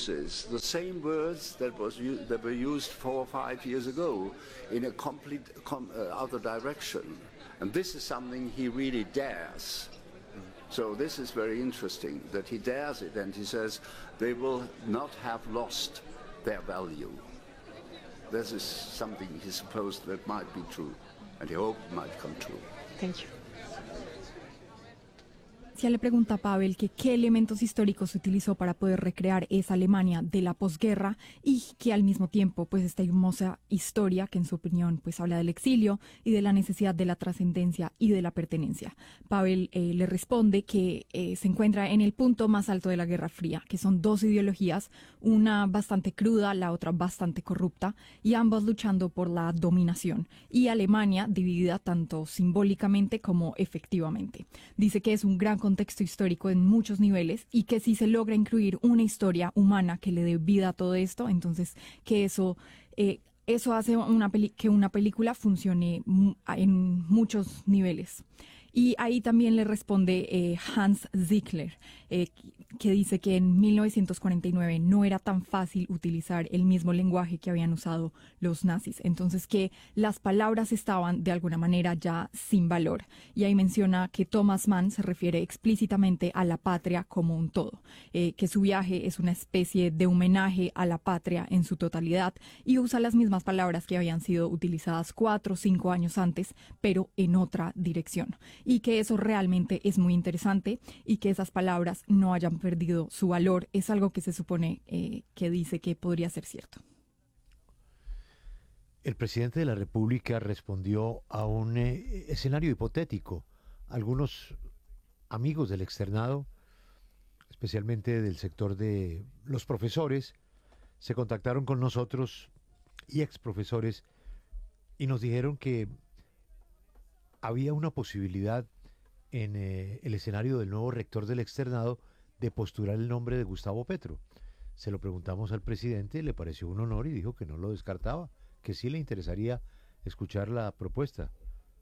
uses the same words that were used 4 or 5 years ago in a complete other direction. And this is something he really dares. So this is very interesting, that he dares it, and he says they will not have lost their value. This is something he supposed that might be true, and he hoped it might come true. Thank you. Se le pregunta a Pavel que qué elementos históricos utilizó para poder recrear esa Alemania de la posguerra y que al mismo tiempo pues esta hermosa historia que en su opinión pues habla del exilio y de la necesidad de la trascendencia y de la pertenencia. Pavel le responde que se encuentra en el punto más alto de la Guerra Fría, que son dos ideologías, una bastante cruda, la otra bastante corrupta, y ambas luchando por la dominación, y Alemania dividida tanto simbólicamente como efectivamente. Dice que es un gran contexto histórico en muchos niveles y que si se logra incluir una historia humana que le dé vida a todo esto, entonces que eso hace que una película funcione en muchos niveles. Y ahí también le responde Hans Ziegler, que dice que en 1949 no era tan fácil utilizar el mismo lenguaje que habían usado los nazis. Entonces que las palabras estaban de alguna manera ya sin valor. Y ahí menciona que Thomas Mann se refiere explícitamente a la patria como un todo, que su viaje es una especie de homenaje a la patria en su totalidad y usa las mismas palabras que habían sido utilizadas 4 o 5 años antes, pero en otra dirección. Y que eso realmente es muy interesante y que esas palabras no hayan perdido su valor es algo que se supone que dice que podría ser cierto. El presidente de la República respondió a un escenario hipotético. Algunos amigos del externado, especialmente del sector de los profesores, se contactaron con nosotros y exprofesores y nos dijeron que había una posibilidad en el escenario del nuevo rector del externado de postular el nombre de Gustavo Petro. Se lo preguntamos al presidente, le pareció un honor y dijo que no lo descartaba, que sí le interesaría escuchar la propuesta.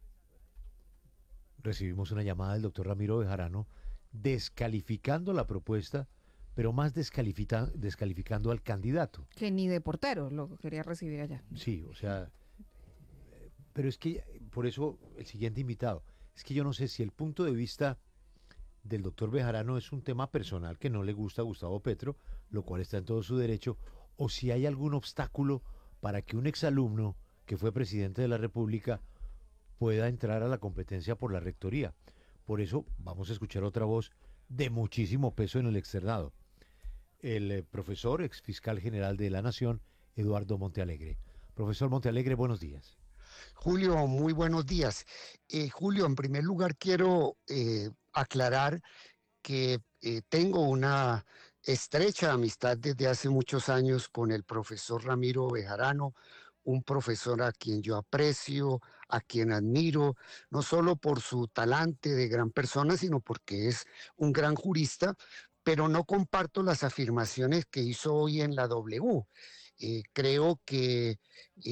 Recibimos una llamada del doctor Ramiro Bejarano descalificando la propuesta, pero más descalificando al candidato. Que ni de portero lo quería recibir allá. Sí, o sea, pero es que, por eso, el siguiente invitado, es que yo no sé si el punto de vista del doctor Bejarano es un tema personal que no le gusta a Gustavo Petro, lo cual está en todo su derecho, o si hay algún obstáculo para que un exalumno que fue presidente de la República pueda entrar a la competencia por la rectoría. Por eso vamos a escuchar otra voz de muchísimo peso en el externado. El profesor, ex fiscal general de la Nación, Eduardo Montealegre. Profesor Montealegre, buenos días. Julio, muy buenos días. Julio, en primer lugar quiero aclarar que tengo una estrecha amistad desde hace muchos años con el profesor Ramiro Bejarano, un profesor a quien yo aprecio, a quien admiro, no solo por su talante de gran persona, sino porque es un gran jurista, pero no comparto las afirmaciones que hizo hoy en la W. Creo que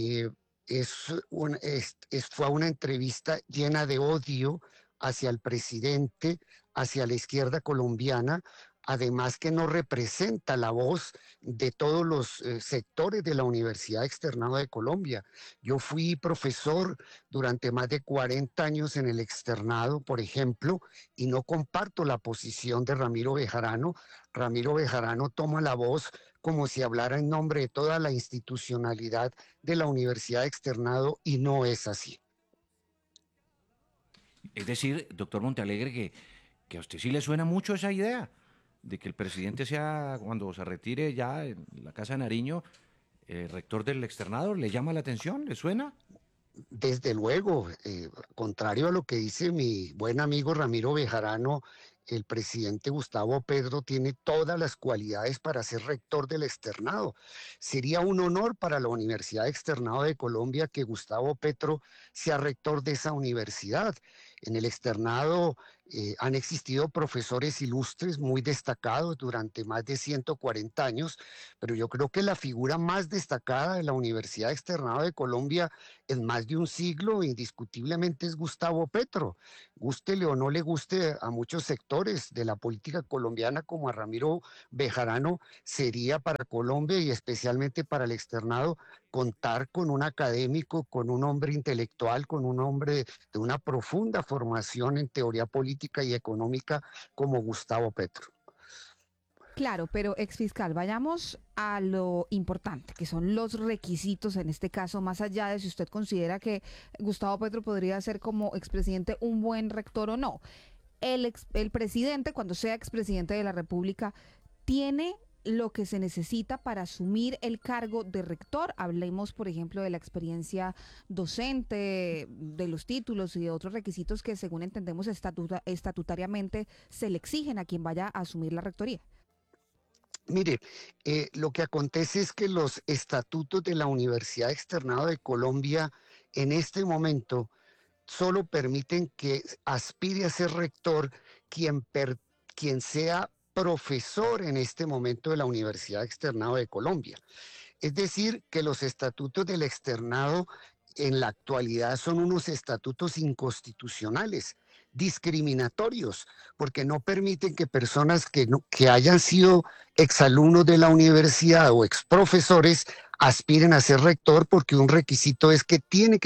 fue una entrevista llena de odio hacia el presidente, hacia la izquierda colombiana, además que no representa la voz de todos los sectores de la Universidad Externado de Colombia. Yo fui profesor durante más de 40 años en el externado, por ejemplo, y no comparto la posición de Ramiro Bejarano. Ramiro Bejarano toma la voz como si hablara en nombre de toda la institucionalidad de la Universidad Externado y no es así. Es decir, doctor Montealegre, que a usted sí le suena mucho esa idea de que el presidente sea, cuando se retire ya en la Casa de Nariño, rector del externado. ¿Le llama la atención? ¿Le suena? Desde luego, contrario a lo que dice mi buen amigo Ramiro Bejarano, el presidente Gustavo Petro tiene todas las cualidades para ser rector del externado. Sería un honor para la Universidad Externado de Colombia que Gustavo Petro sea rector de esa universidad. En el externado Han existido profesores ilustres muy destacados durante más de 140 años, pero yo creo que la figura más destacada de la Universidad Externado de Colombia en más de un siglo indiscutiblemente es Gustavo Petro. Gústele o no le guste a muchos sectores de la política colombiana como a Ramiro Bejarano, sería para Colombia y especialmente para el externado contar con un académico, con un hombre intelectual, con un hombre de una profunda formación en teoría política y económica como Gustavo Petro. Claro, pero exfiscal, vayamos a lo importante, que son los requisitos en este caso, más allá de si usted considera que Gustavo Petro podría ser como expresidente un buen rector o no. El presidente, cuando sea expresidente de la República, tiene lo que se necesita para asumir el cargo de rector. Hablemos, por ejemplo, de la experiencia docente, de los títulos y de otros requisitos que, según entendemos estatutariamente, se le exigen a quien vaya a asumir la rectoría. Mire, lo que acontece es que los estatutos de la Universidad Externado de Colombia en este momento solo permiten que aspire a ser rector quien sea profesor en este momento de la Universidad Externado de Colombia. Es decir, que los estatutos del externado en la actualidad son unos estatutos inconstitucionales, discriminatorios, porque no permiten que personas que hayan sido exalumnos de la universidad o exprofesores aspiren a ser rector, porque un requisito es que tiene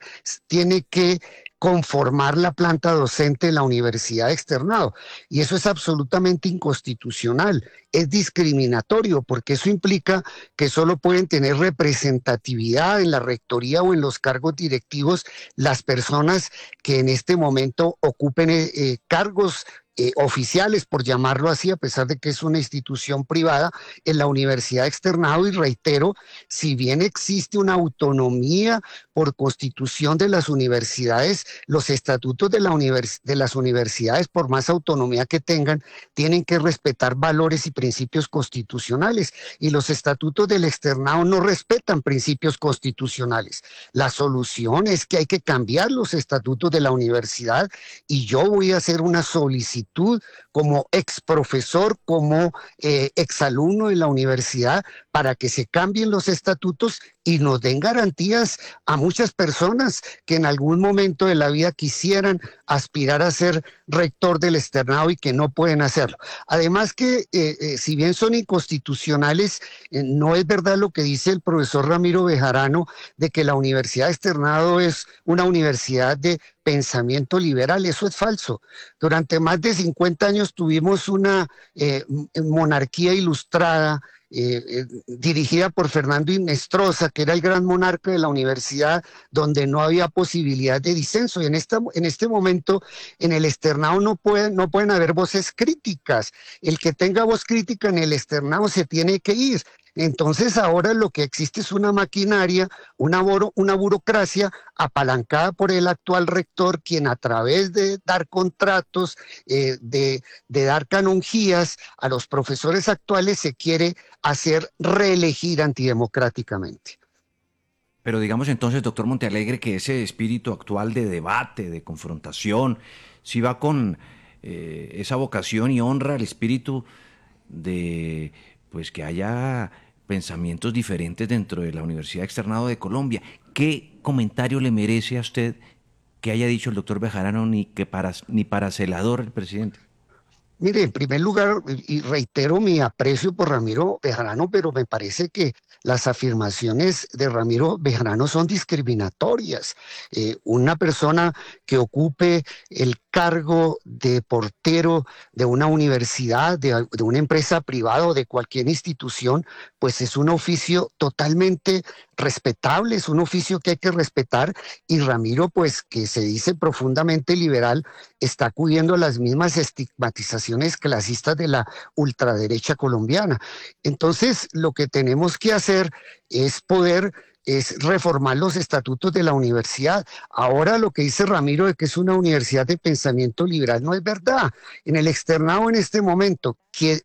que conformar la planta docente de la universidad externado. Y eso es absolutamente inconstitucional, es discriminatorio, porque eso implica que solo pueden tener representatividad en la rectoría o en los cargos directivos las personas que en este momento ocupen cargos oficiales, por llamarlo así, a pesar de que es una institución privada, en la universidad externado. Y reitero, si bien existe una autonomía por constitución de las universidades, los estatutos de las universidades, por más autonomía que tengan, tienen que respetar valores y principios constitucionales, y los estatutos del externado no respetan principios constitucionales. La solución es que hay que cambiar los estatutos de la universidad, y yo voy a hacer una solicitud como ex profesor, como exalumno de la universidad, para que se cambien los estatutos y nos den garantías a muchas personas que en algún momento de la vida quisieran aspirar a ser rector del externado y que no pueden hacerlo. Además que si bien son inconstitucionales, no es verdad lo que dice el profesor Ramiro Bejarano de que la universidad externado es una universidad de pensamiento liberal. Eso es falso. Durante más de 50 años tuvimos una monarquía ilustrada, dirigida por Fernando Hinestrosa, que era el gran monarca de la universidad, donde no había posibilidad de disenso. Y en este momento, en el externado no pueden haber voces críticas. El que tenga voz crítica en el externado se tiene que ir. Entonces ahora lo que existe es una maquinaria, una burocracia apalancada por el actual rector, quien a través de dar contratos, de dar canonjías a los profesores actuales, se quiere hacer reelegir antidemocráticamente. Pero digamos entonces, doctor Montealegre, que ese espíritu actual de debate, de confrontación, si va con esa vocación y honra al espíritu de pues que haya pensamientos diferentes dentro de la Universidad Externado de Colombia. ¿Qué comentario le merece a usted que haya dicho el doctor Bejarano ni para celador el presidente? Mire, en primer lugar, y reitero mi aprecio por Ramiro Bejarano, pero me parece que las afirmaciones de Ramiro Bejarano son discriminatorias. Una persona que ocupe el cargo de portero de una universidad, de una empresa privada o de cualquier institución, pues es un oficio totalmente respetable, es un oficio que hay que respetar, y Ramiro, pues que se dice profundamente liberal, está acudiendo a las mismas estigmatizaciones clasistas de la ultraderecha colombiana. Entonces, lo que tenemos que hacer es poder es reformar los estatutos de la universidad. Ahora lo que dice Ramiro de que es una universidad de pensamiento liberal no es verdad. En el externado en este momento,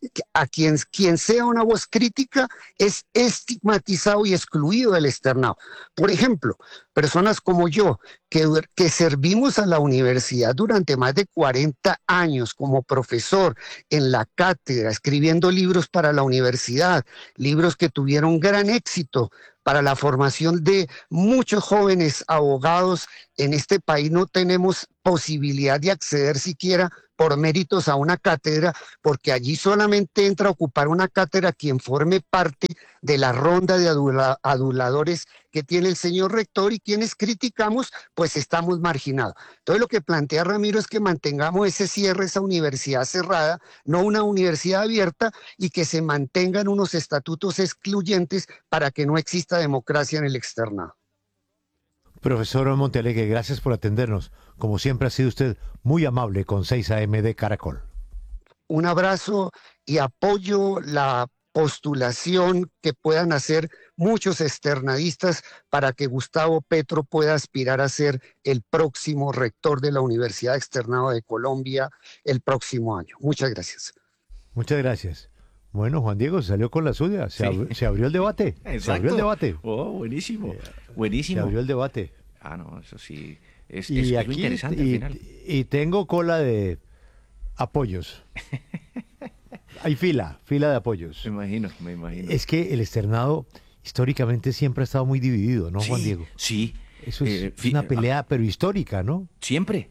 quien sea una voz crítica es estigmatizado y excluido del externado. Por ejemplo, personas como yo, que servimos a la universidad durante más de 40 años como profesor en la cátedra, escribiendo libros para la universidad, libros que tuvieron gran éxito para la formación de muchos jóvenes abogados en este país. No tenemos posibilidad de acceder siquiera por méritos a una cátedra, porque allí solamente entra a ocupar una cátedra quien forme parte de la ronda de aduladores que tiene el señor rector, y quienes criticamos, pues estamos marginados. Entonces lo que plantea Ramiro es que mantengamos ese cierre, esa universidad cerrada, no una universidad abierta, y que se mantengan unos estatutos excluyentes para que no exista democracia en el externado. Profesor Montealegre, gracias por atendernos. Como siempre ha sido usted muy amable con 6 AM de Caracol. Un abrazo y apoyo la postulación que puedan hacer muchos externadistas para que Gustavo Petro pueda aspirar a ser el próximo rector de la Universidad Externado de Colombia el próximo año. Muchas gracias. Muchas gracias. Bueno, Juan Diego se salió con la suya, se abrió el debate. Exacto. Se abrió el debate. Oh, buenísimo, buenísimo. Se abrió el debate. Ah, no, eso sí, es Y lo aquí interesante al final. y tengo cola de apoyos. Hay fila de apoyos. Me imagino. Es que el externado históricamente siempre ha estado muy dividido, ¿no, Juan Diego? Sí. Eso es una pelea, pero histórica, ¿no? Siempre,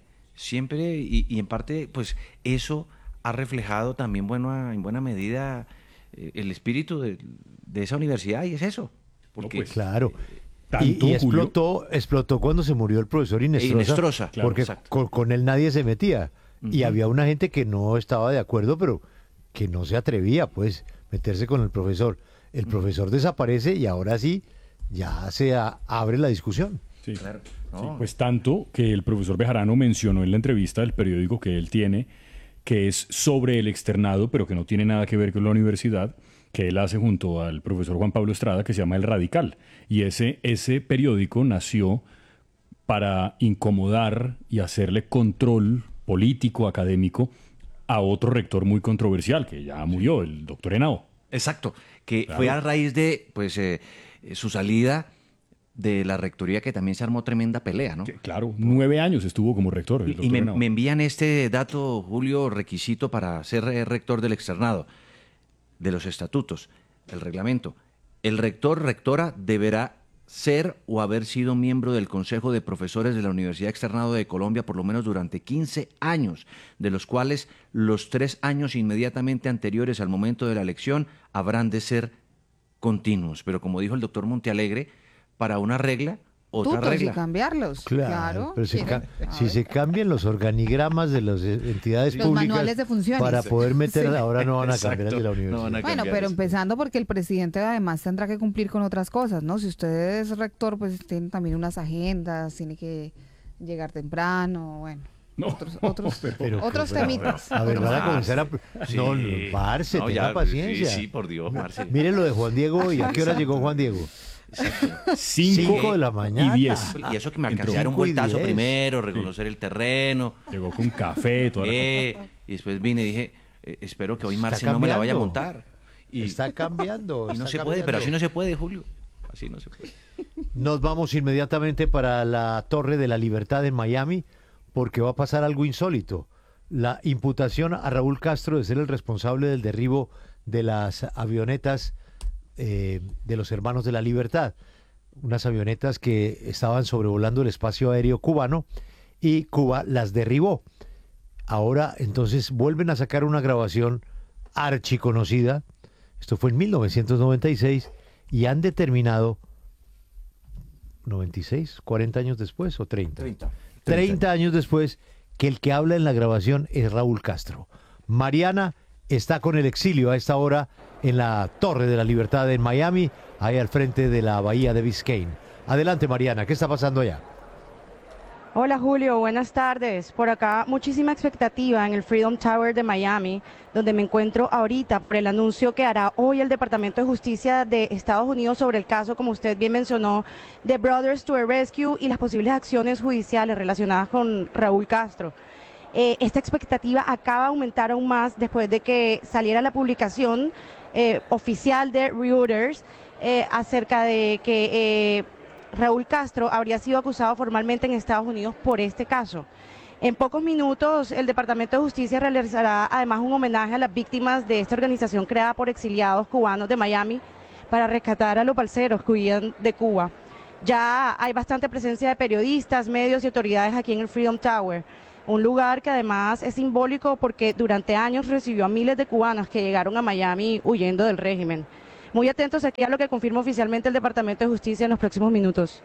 y en parte, pues, eso ha reflejado también, bueno, en buena medida el espíritu de esa universidad, y es eso. Porque, pues, claro. Tanto, Y explotó cuando se murió el profesor Inestrosa, claro, porque exacto. con él nadie se metía. Y había una gente que no estaba de acuerdo, pero que no se atrevía, pues, meterse con el profesor. El profesor desaparece y ahora sí, ya abre la discusión. Sí. Claro. Sí, No. pues tanto que el profesor Bejarano mencionó en la entrevista del periódico que él tiene, que es sobre el externado, pero que no tiene nada que ver con la universidad, que él hace junto al profesor Juan Pablo Estrada, que se llama El Radical. Y ese periódico nació para incomodar y hacerle control político, académico, a otro rector muy controversial, que ya murió, el doctor Henao. Exacto, que Claro. fue a raíz de, pues, su salida de la rectoría, que también se armó tremenda pelea, ¿no? Que, claro, 9 años estuvo como rector el Y doctor me, Henao. me envían este dato, Julio, requisito para ser rector del externado, de los estatutos, el reglamento. El rector, rectora, deberá ser o haber sido miembro del Consejo de Profesores de la Universidad Externado de Colombia por lo menos durante 15 años, de los cuales los 3 años inmediatamente anteriores al momento de la elección habrán de ser continuos. Pero como dijo el doctor Montealegre, para una regla, otra Tutos y regla. cambiarlos. Claro, pero ¿quieren? A si ver. se cambian los organigramas de las entidades Los públicas manuales de funciones. para poder meter, Sí. ahora no van a Exacto, cambiar el de la no universidad. van a Bueno, cambiar pero eso. empezando porque el presidente además tendrá que cumplir con otras cosas, ¿no? Si usted es rector, pues tiene también unas agendas, tiene que llegar temprano, bueno. No, Otros Pero, otros pero, temitas. A ver, van a comenzar a... Sí. No, parce, No, tenga ya, paciencia. Sí, por Dios, Marce. Mire lo de Juan Diego, ¿y a qué hora llegó Juan Diego? 5 de la mañana. y 10. Y eso que me Entró. alcancé a dar un 5 y vueltazo 10. primero, reconocer el terreno. Llegó con café, toda la cosa. Y después vine y dije, espero que hoy Está Marce no me la vaya a cambiando. montar. Y Está cambiando. no está se puede, pero cambiando. así no se puede, Julio. Así no se puede. Nos vamos inmediatamente para la Torre de la Libertad en Miami porque va a pasar algo insólito. La imputación a Raúl Castro de ser el responsable del derribo de las avionetas de los Hermanos de la Libertad. Unas avionetas que estaban sobrevolando el espacio aéreo cubano y Cuba las derribó. Ahora entonces vuelven a sacar una grabación archiconocida. Esto fue en 1996 y han determinado 96, 40 años después o 30. 30 años después que el que habla en la grabación es Raúl Castro. Mariana está con el exilio a esta hora en la Torre de la Libertad en Miami, ahí al frente de la bahía de Biscayne. Adelante, Mariana, ¿qué está pasando allá? Hola Julio, buenas tardes. Por acá muchísima expectativa en el Freedom Tower de Miami, donde me encuentro ahorita por el anuncio que hará hoy el Departamento de Justicia de Estados Unidos sobre el caso, como usted bien mencionó, de Brothers to a Rescue y las posibles acciones judiciales relacionadas con Raúl Castro. Esta expectativa acaba de aumentar aún más después de que saliera la publicación oficial de Reuters acerca de que Raúl Castro habría sido acusado formalmente en Estados Unidos por este caso. En pocos minutos, el Departamento de Justicia realizará además un homenaje a las víctimas de esta organización creada por exiliados cubanos de Miami para rescatar a los balseros que huían de Cuba. Ya hay bastante presencia de periodistas, medios y autoridades aquí en el Freedom Tower, un lugar que además es simbólico porque durante años recibió a miles de cubanos que llegaron a Miami huyendo del régimen. Muy atentos aquí a lo que confirma oficialmente el Departamento de Justicia en los próximos minutos.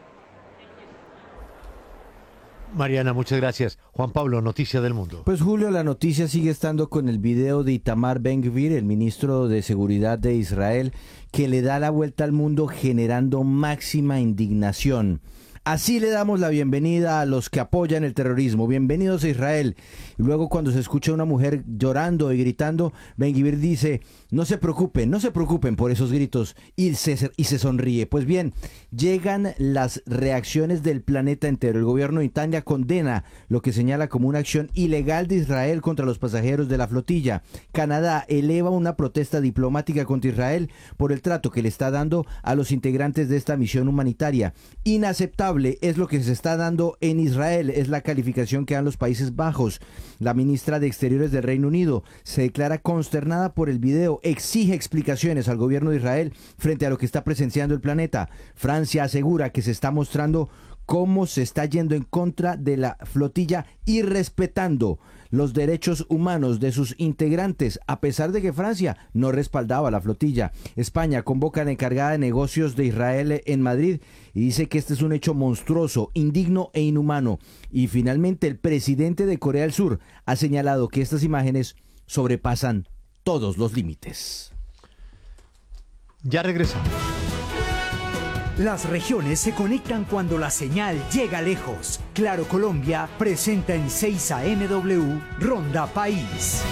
Mariana, muchas gracias. Juan Pablo, noticia del mundo. Pues Julio, la noticia sigue estando con el video de Itamar Ben-Gvir, el ministro de Seguridad de Israel, que le da la vuelta al mundo generando máxima indignación. Así le damos la bienvenida a los que apoyan el terrorismo. Bienvenidos a Israel. Y luego cuando se escucha a una mujer llorando y gritando, Ben-Gvir dice, no se preocupen por esos gritos, y se sonríe. Pues bien, llegan las reacciones del planeta entero. El gobierno de Italia condena lo que señala como una acción ilegal de Israel contra los pasajeros de la flotilla. Canadá eleva una protesta diplomática contra Israel por el trato que le está dando a los integrantes de esta misión humanitaria. Inaceptable es lo que se está dando en Israel, es la calificación que dan los Países Bajos. La ministra de Exteriores del Reino Unido se declara consternada por el video, exige explicaciones al gobierno de Israel frente a lo que está presenciando el planeta. Francia asegura que se está mostrando cómo se está yendo en contra de la flotilla y respetando los derechos humanos de sus integrantes, a pesar de que Francia no respaldaba la flotilla. España convoca a la encargada de negocios de Israel en Madrid y dice que este es un hecho monstruoso, indigno e inhumano. Y finalmente el presidente de Corea del Sur ha señalado que estas imágenes sobrepasan todos los límites. Ya regresamos. Las regiones se conectan cuando la señal llega lejos. Claro Colombia presenta en 6 AM Ronda País.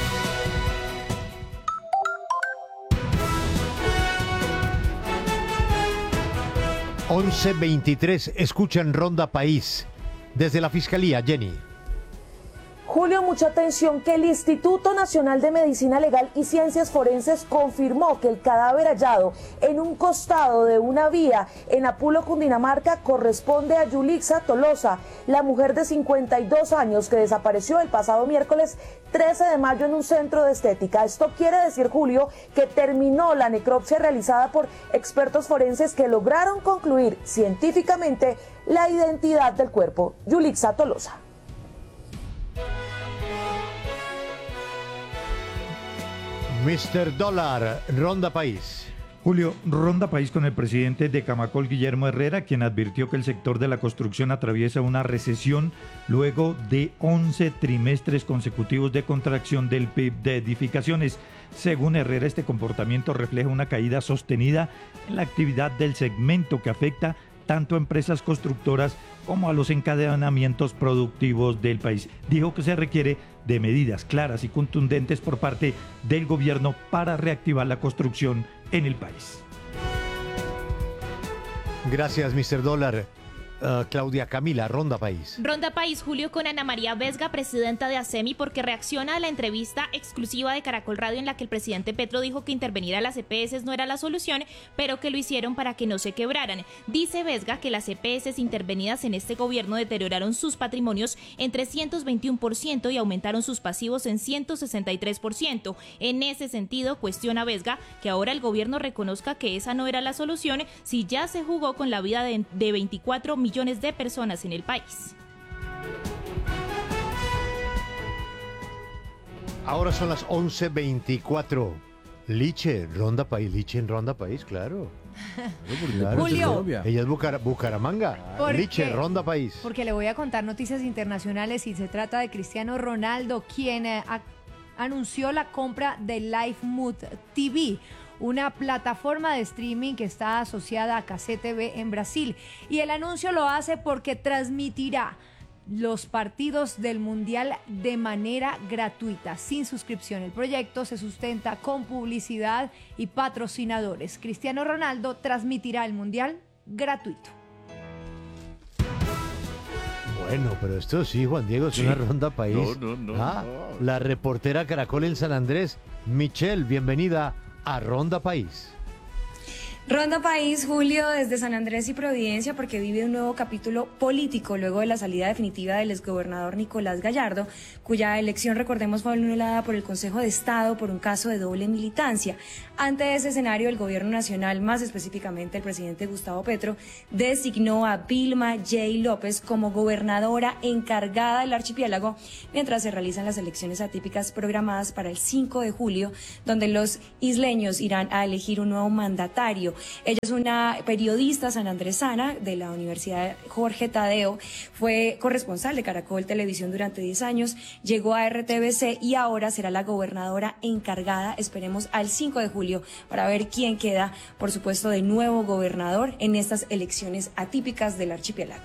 (11:23) escuchan Ronda País. Desde la Fiscalía, Jenny. Julio, mucha atención, que el Instituto Nacional de Medicina Legal y Ciencias Forenses confirmó que el cadáver hallado en un costado de una vía en Apulo, Cundinamarca, corresponde a Yulixa Tolosa, la mujer de 52 años que desapareció el pasado miércoles 13 de mayo en un centro de estética. Esto quiere decir, Julio, que terminó la necropsia realizada por expertos forenses que lograron concluir científicamente la identidad del cuerpo. Yulixa Tolosa. Mr. Dólar, Ronda País. Julio, Ronda País con el presidente de Camacol, Guillermo Herrera, quien advirtió que el sector de la construcción atraviesa una recesión luego de 11 trimestres consecutivos de contracción del PIB de edificaciones. Según Herrera, este comportamiento refleja una caída sostenida en la actividad del segmento que afecta tanto a empresas constructoras como a los encadenamientos productivos del país. Dijo que se requiere de medidas claras y contundentes por parte del gobierno para reactivar la construcción en el país. Gracias, Mr. Dólar. Claudia Camila, Ronda País. Ronda País, Julio, con Ana María Vesga, presidenta de ASEMI, porque reacciona a la entrevista exclusiva de Caracol Radio en la que el presidente Petro dijo que intervenir a las EPS no era la solución, pero que lo hicieron para que no se quebraran. Dice Vesga que las EPS intervenidas en este gobierno deterioraron sus patrimonios en 321% y aumentaron sus pasivos en 163%. En ese sentido, cuestiona Vesga que ahora el gobierno reconozca que esa no era la solución si ya se jugó con la vida de 24 millones de personas en el país. Ahora son las 11:24. Liche, Ronda País, Liche en Ronda País, claro. Claro, Julio. Ella es Bucaramanga. Liche, Ronda País. Porque le voy a contar noticias internacionales y se trata de Cristiano Ronaldo, quien anunció la compra de Lifemood TV, una plataforma de streaming que está asociada a KCTV en Brasil. Y el anuncio lo hace porque transmitirá los partidos del Mundial de manera gratuita, sin suscripción. El proyecto se sustenta con publicidad y patrocinadores. Cristiano Ronaldo transmitirá el Mundial gratuito. Bueno, pero esto sí, Juan Diego, es una ronda país. No. La reportera Caracol en San Andrés, Michelle, bienvenida a Ronda País. Ronda País, Julio, desde San Andrés y Providencia, porque vive un nuevo capítulo político luego de la salida definitiva del exgobernador Nicolás Gallardo, cuya elección, recordemos, fue anulada por el Consejo de Estado por un caso de doble militancia. Ante ese escenario, el gobierno nacional, más específicamente el presidente Gustavo Petro, designó a Vilma J. López como gobernadora encargada del archipiélago, mientras se realizan las elecciones atípicas programadas para el 5 de julio, donde los isleños irán a elegir un nuevo mandatario. Ella es una periodista sanandresana de la Universidad Jorge Tadeo, fue corresponsal de Caracol Televisión durante 10 años, llegó a RTBC y ahora será la gobernadora encargada, esperemos al 5 de julio, para ver quién queda, por supuesto, de nuevo gobernador en estas elecciones atípicas del archipiélago.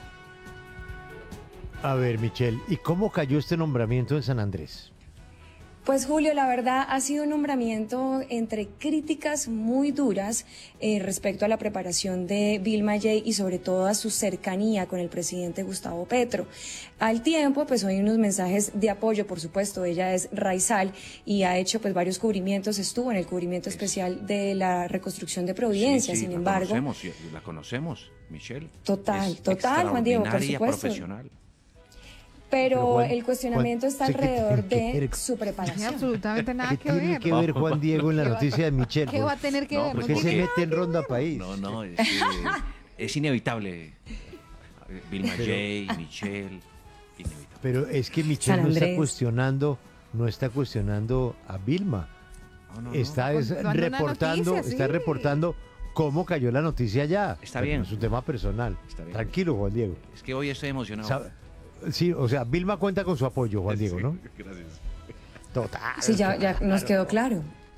A ver, Michelle, ¿y cómo cayó este nombramiento en San Andrés? Pues Julio, la verdad ha sido un nombramiento entre críticas muy duras respecto a la preparación de Vilma J. y sobre todo a su cercanía con el presidente Gustavo Petro. Al tiempo, pues hay unos mensajes de apoyo, por supuesto. Ella es raizal y ha hecho pues varios cubrimientos, estuvo en el cubrimiento especial de la reconstrucción de Providencia, sin embargo. La conocemos, Michelle. Total, Juan Diego, por supuesto. Profesional. Pero el cuestionamiento está alrededor de su preparación. No tiene absolutamente nada que ver. ¿Qué tiene que ver Juan Diego en la noticia de Michelle? ¿Qué va a tener que ver? ¿Por qué se mete en Ronda País? No, es inevitable. Vilma J., Michelle, inevitable. Pero es que Michelle no está cuestionando a Vilma. Está reportando cómo cayó la noticia allá. Está bien. Es un tema personal. Tranquilo, Juan Diego. Es que hoy estoy emocionado. Sí, o sea, Vilma cuenta con su apoyo, Juan Diego, ¿no? Gracias. Total. Sí, ya nos quedó claro.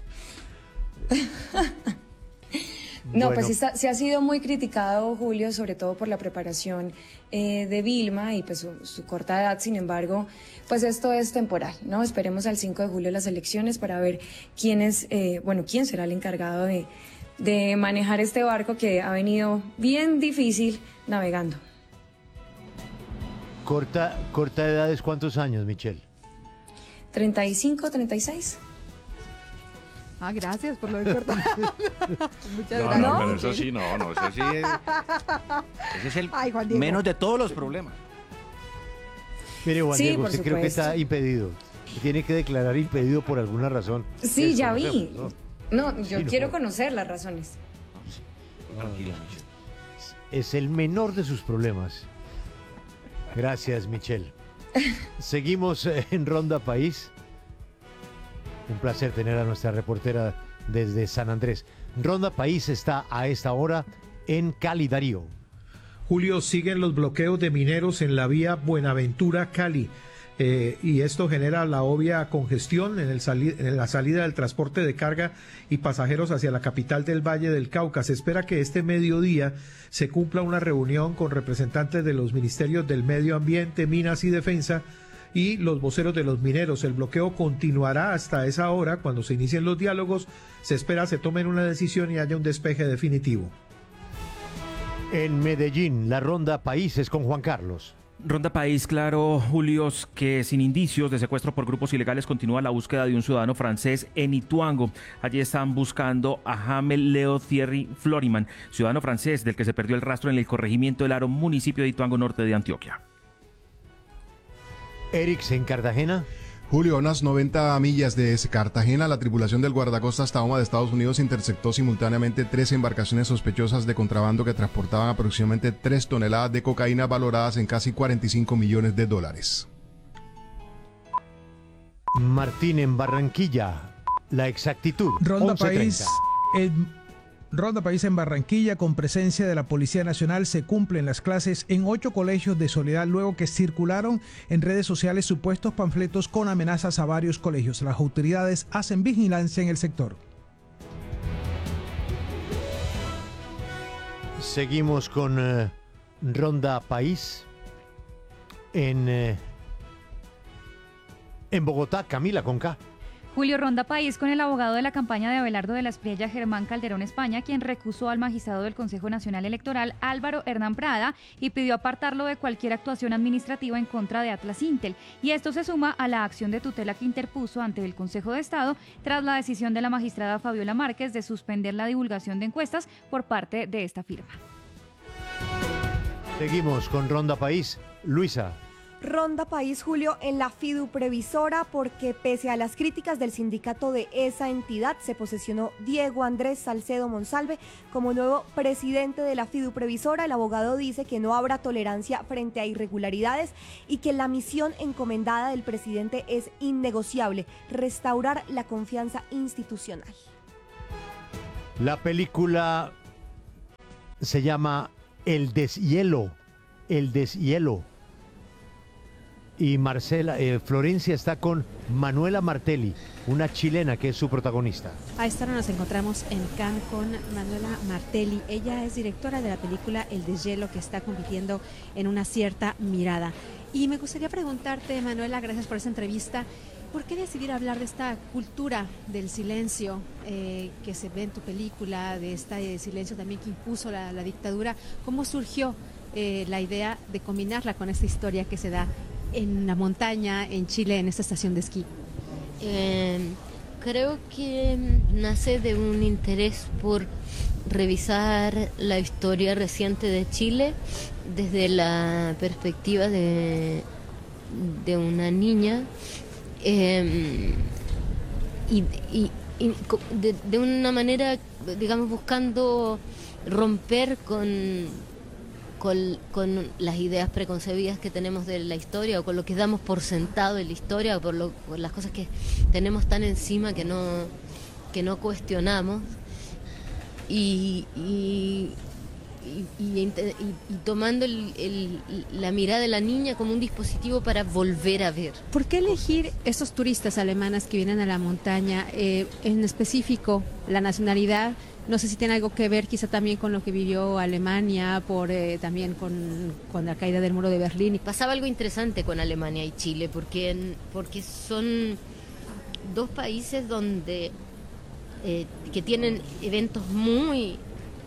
No, bueno. Pues sí ha sido muy criticado, Julio, sobre todo por la preparación de Vilma y pues su corta edad. Sin embargo, pues esto es temporal, ¿no? Esperemos al 5 de julio las elecciones para ver quién será el encargado de manejar este barco que ha venido bien difícil navegando. Corta edad es ¿cuántos años, Michelle? 35, 36. Gracias por lo de corta. Muchas gracias. No, pero eso sí, eso sí es. Ese es el menos de todos los problemas. Mire, Juan Diego, usted creo que está impedido. Tiene que declarar impedido por alguna razón. Sí, ya vi. No, yo quiero conocer las razones. Tranquila, Michelle. Es el menor de sus problemas. Gracias, Michelle. Seguimos en Ronda País. Un placer tener a nuestra reportera desde San Andrés. Ronda País está a esta hora en Cali, Darío. Julio, siguen los bloqueos de mineros en la vía Buenaventura-Cali. Y esto genera la obvia congestión en la salida del transporte de carga y pasajeros hacia la capital del Valle del Cauca. Se espera que este mediodía se cumpla una reunión con representantes de los ministerios del Medio Ambiente, Minas y Defensa y los voceros de los mineros. El bloqueo continuará hasta esa hora. Cuando se inicien los diálogos, se espera se tomen una decisión y haya un despeje definitivo. En Medellín, la Ronda País es con Juan Carlos. Ronda País, claro, Julio, que sin indicios de secuestro por grupos ilegales continúa la búsqueda de un ciudadano francés en Ituango. Allí están buscando a Jamel Leo Thierry Floriman, ciudadano francés del que se perdió el rastro en el corregimiento del Aro, municipio de Ituango, norte de Antioquia. Erix, en Cartagena. Julio, a unas 90 millas de Cartagena, la tripulación del guardacostas Tahoma de Estados Unidos interceptó simultáneamente 3 embarcaciones sospechosas de contrabando que transportaban aproximadamente 3 toneladas de cocaína valoradas en casi $45 millones. Martín, en Barranquilla, la exactitud. Ronda País en Barranquilla, con presencia de la Policía Nacional, se cumplen las clases en 8 colegios de Soledad luego que circularon en redes sociales supuestos panfletos con amenazas a varios colegios. Las autoridades hacen vigilancia en el sector. Seguimos con Ronda País. en Bogotá, Camila con K. Julio, ronda país con el abogado de la campaña de Abelardo de la Espriella, Germán Calderón España, quien recusó al magistrado del Consejo Nacional Electoral, Álvaro Hernán Prada, y pidió apartarlo de cualquier actuación administrativa en contra de Atlas Intel. Y esto se suma a la acción de tutela que interpuso ante el Consejo de Estado tras la decisión de la magistrada Fabiola Márquez de suspender la divulgación de encuestas por parte de esta firma. Seguimos con Ronda País. Luisa. Ronda País, Julio, en la Fiduprevisora, porque pese a las críticas del sindicato de esa entidad, se posesionó Diego Andrés Salcedo Monsalve como nuevo presidente de la Fiduprevisora. El abogado dice que no habrá tolerancia frente a irregularidades y que la misión encomendada del presidente es innegociable: restaurar la confianza institucional. La película se llama El Deshielo. El Deshielo. Y Florencia está con Manuela Martelli, una chilena que es su protagonista. A esta hora nos encontramos en Cannes con Manuela Martelli. Ella es directora de la película El Deshielo, que está compitiendo en Una cierta mirada. Y me gustaría preguntarte, Manuela, gracias por esa entrevista, ¿por qué decidir hablar de esta cultura del silencio que se ve en tu película, de este silencio también que impuso la dictadura? ¿Cómo surgió la idea de combinarla con esta historia que se da en la montaña, en Chile, en esta estación de esquí? Creo que nace de un interés por revisar la historia reciente de Chile desde la perspectiva de una niña y de una manera, digamos, buscando romper con las ideas preconcebidas que tenemos de la historia, o con lo que damos por sentado en la historia, o por las cosas que tenemos tan encima que no cuestionamos, y tomando la mirada de la niña como un dispositivo para volver a ver. ¿Por qué elegir estos turistas alemanas que vienen a la montaña, en específico la nacionalidad? No sé si tiene algo que ver quizá también con lo que vivió Alemania, también con la caída del muro de Berlín. Pasaba algo interesante con Alemania y Chile, porque son dos países donde que tienen eventos muy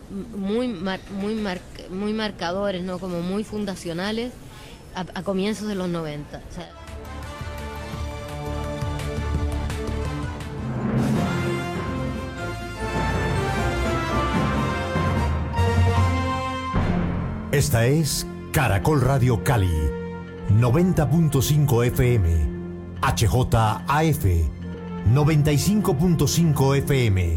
marcadores, ¿no? Como muy fundacionales a comienzos de los 90. O sea, esta es Caracol Radio Cali, 90.5 FM, HJAF, 95.5 FM,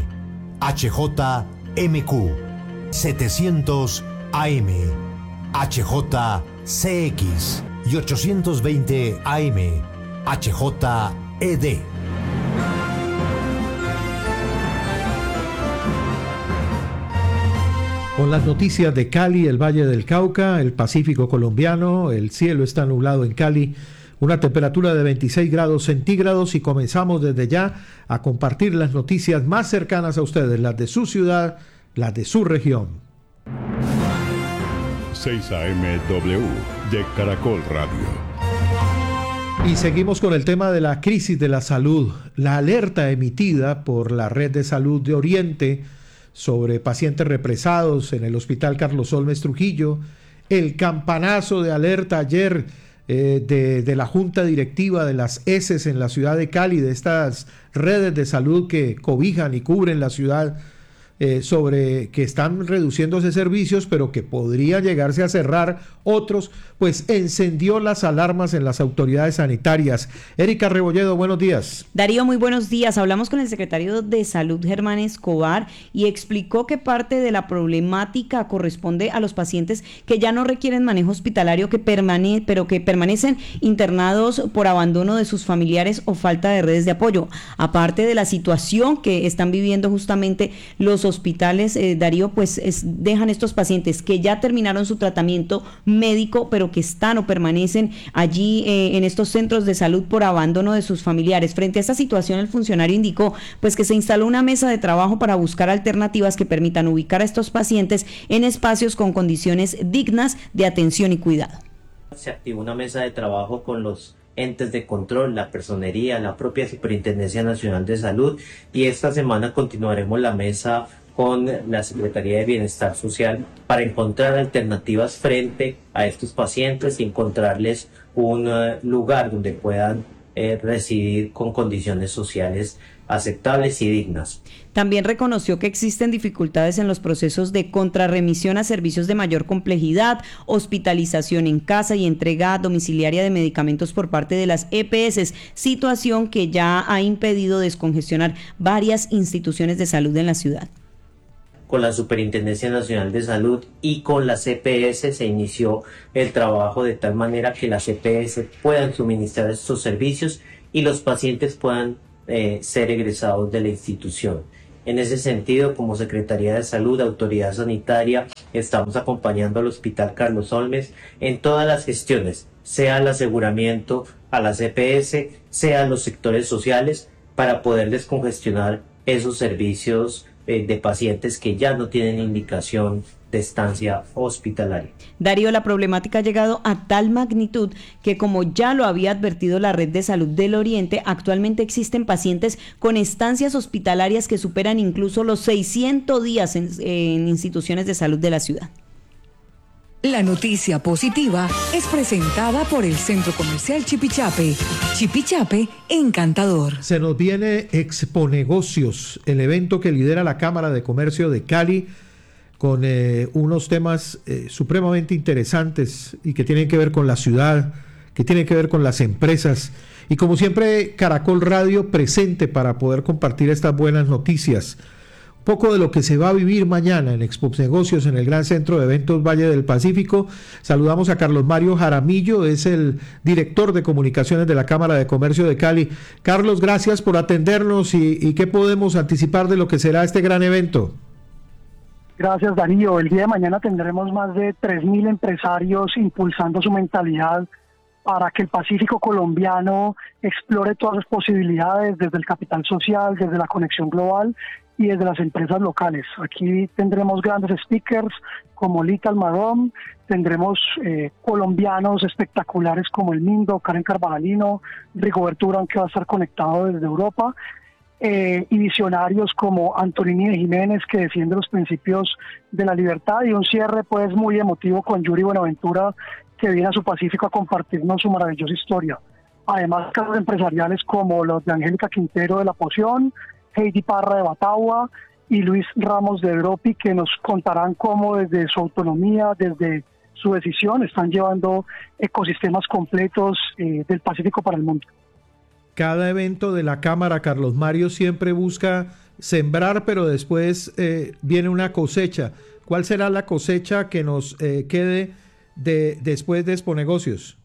HJMQ, 700 AM, HJCX y 820 AM, HJED. Con las noticias de Cali, el Valle del Cauca, el Pacífico colombiano, el cielo está nublado en Cali, una temperatura de 26 grados centígrados, y comenzamos desde ya a compartir las noticias más cercanas a ustedes, las de su ciudad, las de su región. 6 AMW de Caracol Radio. Y seguimos con el tema de la crisis de la salud. La alerta emitida por la Red de Salud de Oriente sobre pacientes represados en el Hospital Carlos Holmes Trujillo, el campanazo de alerta ayer de la Junta Directiva de las ESES en la ciudad de Cali, de estas redes de salud que cobijan y cubren la ciudad, sobre que están reduciéndose servicios, pero que podría llegarse a cerrar otros, pues encendió las alarmas en las autoridades sanitarias. Erika Rebolledo, buenos días. Darío, muy buenos días. Hablamos con el secretario de Salud, Germán Escobar, y explicó que parte de la problemática corresponde a los pacientes que ya no requieren manejo hospitalario, pero que permanecen internados por abandono de sus familiares o falta de redes de apoyo. Aparte de la situación que están viviendo justamente los hospitales, Darío, pues dejan estos pacientes que ya terminaron su tratamiento médico, pero que están o permanecen allí en estos centros de salud por abandono de sus familiares. Frente a esta situación, el funcionario indicó pues que se instaló una mesa de trabajo para buscar alternativas que permitan ubicar a estos pacientes en espacios con condiciones dignas de atención y cuidado. Se activó una mesa de trabajo con los entes de control, la personería, la propia Superintendencia Nacional de Salud, y esta semana continuaremos la mesa con la Secretaría de Bienestar Social para encontrar alternativas frente a estos pacientes y encontrarles un lugar donde puedan residir con condiciones sociales aceptables y dignas. También reconoció que existen dificultades en los procesos de contrarremisión a servicios de mayor complejidad, hospitalización en casa y entrega domiciliaria de medicamentos por parte de las EPS, situación que ya ha impedido descongestionar varias instituciones de salud en la ciudad. Con la Superintendencia Nacional de Salud y con las EPS se inició el trabajo de tal manera que las EPS puedan suministrar estos servicios y los pacientes puedan ser egresados de la institución. En ese sentido, como Secretaría de Salud, Autoridad Sanitaria, estamos acompañando al Hospital Carlos Olmes en todas las gestiones, sea el aseguramiento a las EPS, sea los sectores sociales, para poder descongestionar esos servicios de pacientes que ya no tienen indicación de estancia hospitalaria. Darío, la problemática ha llegado a tal magnitud que, como ya lo había advertido la Red de Salud del Oriente, actualmente existen pacientes con estancias hospitalarias que superan incluso los 600 días en instituciones de salud de la ciudad. La noticia positiva es presentada por el Centro Comercial Chipichape. Chipichape, encantador. Se nos viene Exponegocios, el evento que lidera la Cámara de Comercio de Cali, con unos temas supremamente interesantes y que tienen que ver con la ciudad, que tienen que ver con las empresas. Y como siempre, Caracol Radio presente para poder compartir estas buenas noticias. Un poco de lo que se va a vivir mañana en Exponegocios en el Gran Centro de Eventos Valle del Pacífico. Saludamos a Carlos Mario Jaramillo, es el director de comunicaciones de la Cámara de Comercio de Cali. Carlos, gracias por atendernos y ¿qué podemos anticipar de lo que será este gran evento? Gracias, Darío. El día de mañana tendremos más de 3.000 empresarios impulsando su mentalidad para que el Pacífico colombiano explore todas sus posibilidades desde el capital social, desde la conexión global y desde las empresas locales. Aquí tendremos grandes speakers como Lita Almarón, tendremos colombianos espectaculares como el Mindo, Karen Carvajalino, Rigoberto Urán, que va a estar conectado desde Europa, y visionarios como Antonini de Jiménez, que defiende los principios de la libertad, y un cierre pues muy emotivo con Yuri Buenaventura, que viene a su Pacífico a compartirnos su maravillosa historia. Además, casos empresariales como los de Angélica Quintero de La Poción, Heidi Parra de Batagua y Luis Ramos de Europi, que nos contarán cómo desde su autonomía, desde su decisión, están llevando ecosistemas completos del Pacífico para el mundo. Cada evento de la Cámara, Carlos Mario, siempre busca sembrar, pero después viene una cosecha. ¿Cuál será la cosecha que nos quede después de Exponegocios?